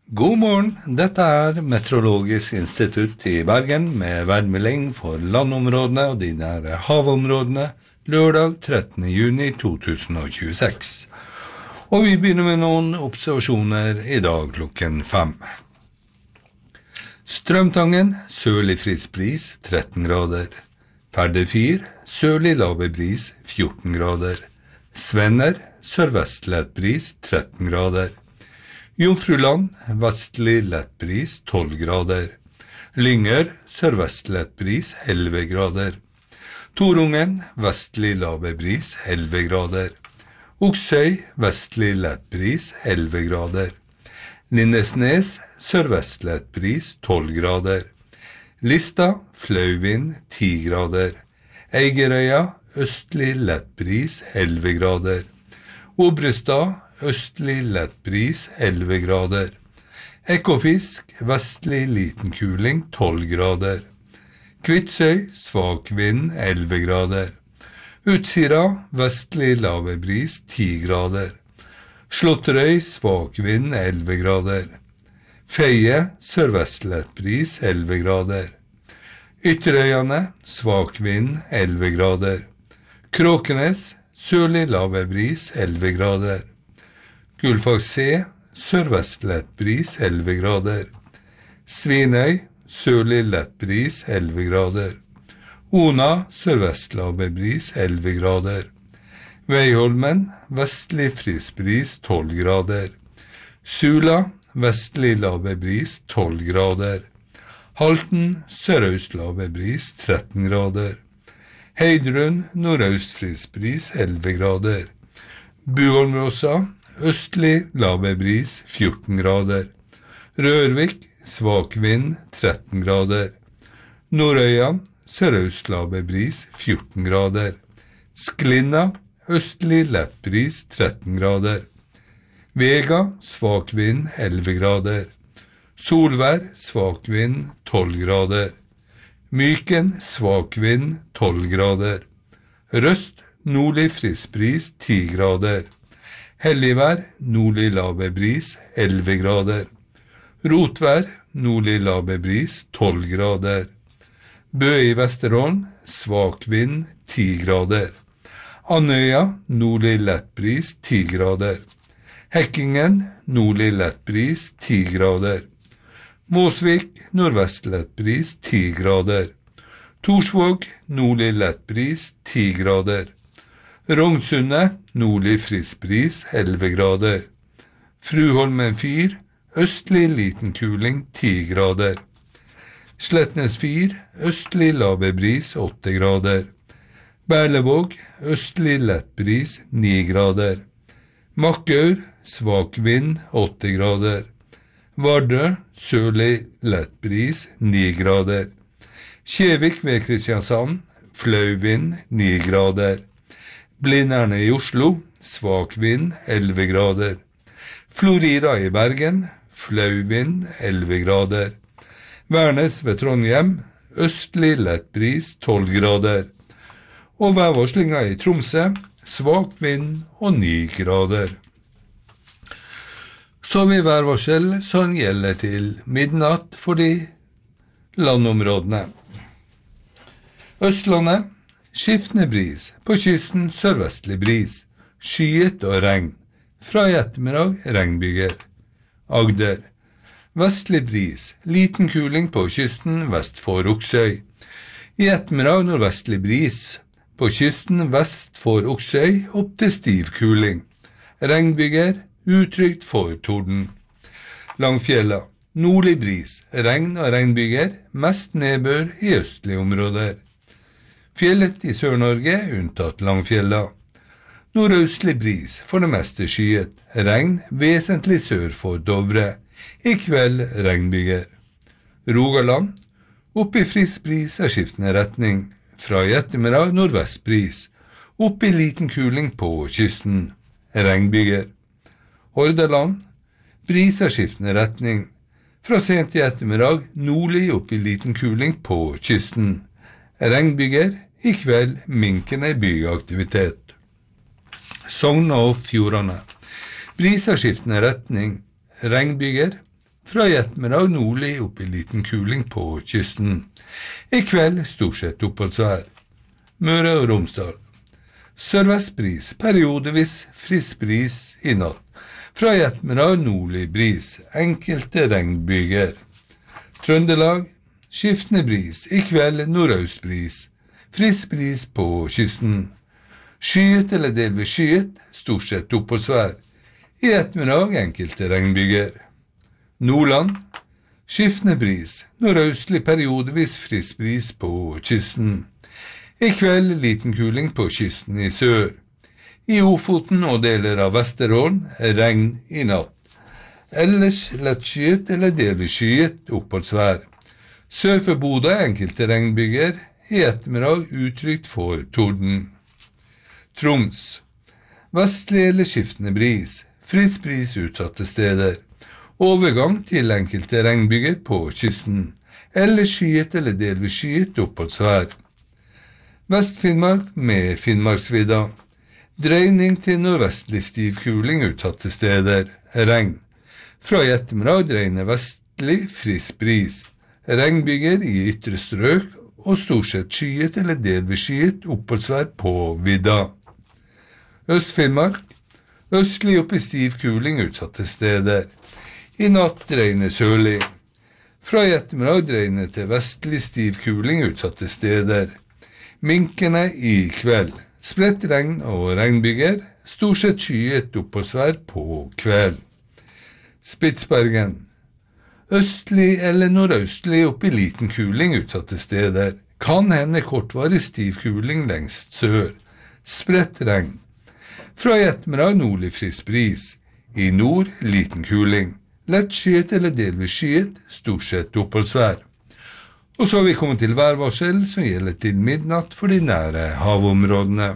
God morgen, dette Meteorologisk institutt I Bergen med værmelding for landområdene og de nære havområdene lørdag 13. juni 2026. Og vi begynner med noen observasjoner I dag klokken 5. Strømtangen, sørlig frisk bris 13 grader. Færde 4, sørlig lave bris 14 grader. Svenner, sørvest lett bris 13 grader. Jomfruland, vestlig lett bris 12 grader. Lynger, sørvest lett bris 11 grader. Torungen, vestlig lave bris 11 grader. Oksøy, vestlig lett bris 11 grader. Lindesnes, sørvest lett bris 12 grader. Lista, flauvind 10 grader. Eigerøya, østlig lett bris 11 grader. Obrestad, østlig lett bris 11 grader. Ekofisk, vestlig liten kuling 12 grader. Kvitsøy, svak vind 11 grader. Utsira, vestlig lave bris 10 grader. Slåtterøy, svak vind 11 grader. Feie, sørvest lett bris 11 grader. Ytterøyane, svak vind 11 grader. Kråkenes, sørlig lave bris 11 grader. Gullfaks C, sørvest lett bris 11 grader. Svinøy, sørlig lett bris 11 grader. Ona, sørvest lave bris 11 grader. Veiholmen, vestlig frisk bris 12 grader. Sula, vestlig lave bris 12 grader. Halten, sørøst lave bris 13 grader. Heidrun, nordøst frisk bris 11 grader. Buholmrosa, østlig lave bris 14 grader. Rørvik, svak vind 13 grader. Nordøya, sørøst lave bris 14 grader. Sklinna, østlig lett bris 13 grader. Vega, svak vind 11 grader. Solvær, svak vind 12 grader. Myken, svak vind 12 grader. Røst, nordlig frisk bris 10 grader. Helligvær, nordlig lave bris 11 grader. Rotvær, nordlig lave bris 12 grader. Bø I Vesterålen, svak vind 10 grader. Andøya, nordlig lett bris 10 grader. Hekkingen, nordlig lett bris 10 grader. Måsvik, nordvest lett bris 10 grader. Torsvåg, nordlig lett bris 10 grader. Rognsundet, nordlig frisk bris 11 grader. Fruholmen 4, østlig liten kuling 10 grader. Slettnes 4, østlig lave bris 8 grader. Berlevåg, østlig lett bris 9 grader. Makkaur, svak vind 8 grader. Vardø, sørlig lett bris 9 grader. Kjevik ved Kristiansand, flau vind 9 grader. Blinderne I Oslo, svak vind 11 grader. Florida I Bergen, flau vind 11 grader. Værnes ved Trondheim, østlig lett bris 12 grader. Og værvarslinga I Tromsø, svak vind og 9 grader. Så vi værvarsel som gjelder til midnatt for de landområdene. Østlandet, skiftende bris, på kysten sørvestlig bris, skyet og regn, fra I ettermiddag regnbyger. Agder, vestlig bris, liten kuling på kysten vest for Oksøy. I ettermiddag nordvestlig bris, på kysten vest for Oksøy opp til stiv kuling. Regnbyger, utrygt for torden. Langfjella, nordlig bris, regn og regnbyger, mest nedbør I østlige områder. Fjellet I Sør-Norge, unntatt Langfjella. Nordøstlig bris, for det meste skyet. Regn, vesentlig sør for Dovre. I kveld regnbyger. Rogaland, opp I frisk bris av skiftende retning. Fra I ettermiddag nordvest bris. Opp I liten kuling på kysten. Regnbyger. Hordaland, bris av skiftende retning. Fra sent I ettermiddag nordlig opp I liten kuling på kysten. Regnbyger, I kveld minkende byaktivitet. Sogn og Fjordane. Bris av skiftende retning. Regnbyger. Fra I ettermiddag nordlig opp I liten kuling på kysten. I kveld stort sett oppholdsvær. Møre og Romsdal. Sørvestbris, periodevis frisk bris I natt. Fra I ettermiddag nordlig bris, enkelte regnbyger. Trøndelag, skiftende bris, I kveld nordøstbris, frisk bris på kysten. Skyet eller delvis skyet, stort sett oppholdsvær. I ettermiddag enkelte regnbyger. Nordland, skiftende bris, nordøstlig periodevis frisk bris på kysten. I kveld liten kuling på kysten I sør. I Ofoten og deler av Vesterålen regn I natt. Ellers lett skyet eller delvis skyet oppholdsvær. Sør for Bodø enkelte regnbyger, I ettermiddag utrygt for torden. Troms. Vestlig eller skiftende bris, frisk bris utsatte steder. Overgang til enkelte regnbyger på kysten, eller skyet eller delvis skyet oppholdsvær. Vest-Finnmark med Finnmarksvidda. Dreining til nordvestlig stiv kuling utsatte steder, regn. Fra I ettermiddag dreiende vestlig frisk bris. Regnbyger I ytre strøk og stort sett skyet eller delvis skyet oppholdsvær på vidda. Øst-Finnmark. Østlig opp I stiv kuling utsatte steder. I natt dreiende sørlig. Fra I ettermiddag dreiende til vestlig stiv kuling utsatte steder. Minkene I kveld. Spredt regn og regnbyger. Stort sett skyet oppholdsvær på kveld. Spitsbergen. Østlig eller nordøstlig opp I liten kuling utsatte steder. Kan hende kortvarig stiv kuling lengst sør. Spredt regn. Fra I ettermiddag nordlig frisk bris. I nord liten kuling. Lett skyet eller delvis skyet, stort sett oppholdsvær. Og så har vi kommet til værvarsel som gjelder til midnatt for de nære havområdene.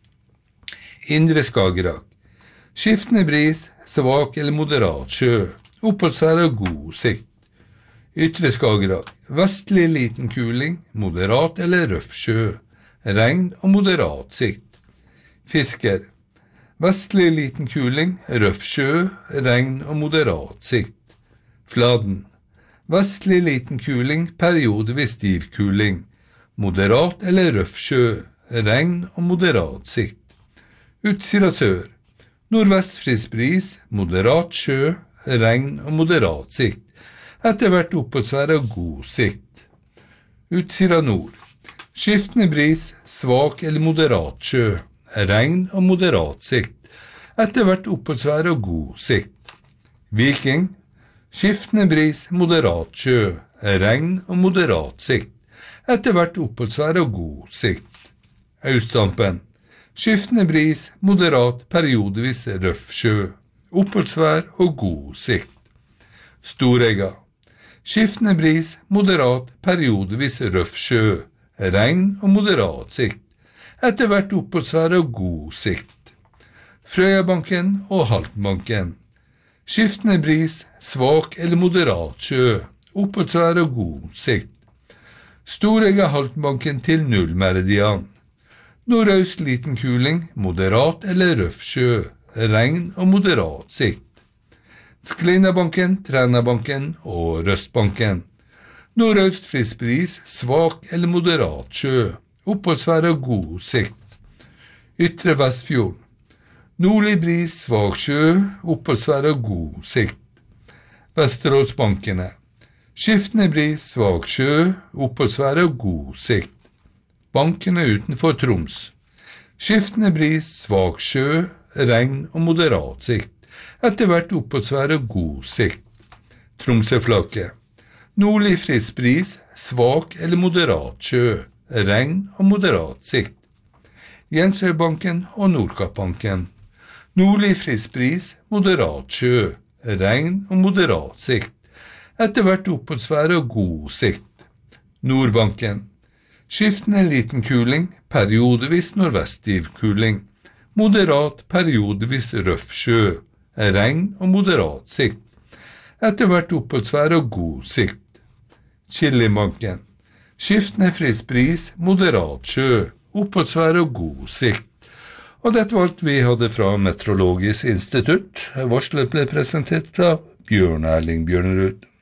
Indre Skagerrak. Skiftende bris, svak eller moderat sjø. Oppholdsvær og god sikt. Ytre Skagerrak. Vestlig liten kuling, moderat eller røff sjø. Regn og moderat sikt. Fisker. Vestlig liten kuling, røff sjø, regn og moderat sikt. Fladen. Vestlig liten kuling, periodevis stiv kuling. Moderat eller røff sjø, regn og moderat sikt. Utsira sør. Nordvest frisk bris, moderat sjø, regn og moderat sikt. Etter hvert oppholdsvær og god sikt. Utsira nord. Skiftende bris, svak eller moderat sjø. Regn og moderat sikt. Etter hvert oppholdsvær og god sikt. Viking. Skiftende bris, moderat sjø. Regn og moderat sikt. Etter hvert oppholdsvær og god sikt. Austdampen. Skiftende bris, moderat, periodevis røff sjø. Oppholdsvær og god sikt. Storegga. Skiftende bris, moderat, periodevis røff sjø. Regn og moderat sikt. Etter hvert oppholdsvær og god sikt. Frøyabanken og Haltenbanken. Skiftende bris, svak eller moderat sjø. Oppholdsvær og god sikt. Storegga Haltenbanken til nullmeridian. Nordøst liten kuling, moderat eller røff sjø. Regn og moderat sikt. Skleinabanken, Trænabanken og Røstbanken. Nordøst frisk bris, svak eller moderat sjø. Oppholdsvær og god sikt. Ytre Vestfjord. Nordlig bris, svak sjø, oppholdsvær og god sikt. Vesterålsbankene. Skiftende bris, svak sjø, oppholdsvær og god sikt. Bankene utenfor Troms. Skiftende bris, svak sjø, regn og moderat sikt. Etter hvert oppholdsvær og god sikt. Tromsøflaket. Nordlig frisk bris, svak eller moderat sjø. Regn og moderat sikt. Jensøybanken og Nordkappbanken. Nordlig frisk bris, moderat sjø. Regn og moderat sikt. Etter hvert oppholdsvær og god sikt. Nordbanken. Skiftende liten kuling, periodevis nordvestiv kuling. Moderat, periodevis røff sjø. Regn og moderat sikt. Etter hvert oppholdsvær og god sikt. Chilibanken. Skiftende frisk bris, moderat sjø, oppholdsvær og god sikt. Og dette var alt vi hadde fra Meteorologisk institutt. Varslet ble presentert av Bjørn Erling Bjørnerud.